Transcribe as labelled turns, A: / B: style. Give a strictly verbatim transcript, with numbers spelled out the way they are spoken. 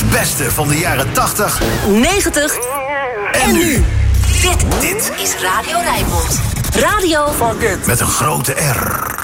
A: Het beste van de jaren tachtig,
B: negentig en nu. Dit,
A: dit
B: is Radio Rijnmond. Radio
A: met een grote R.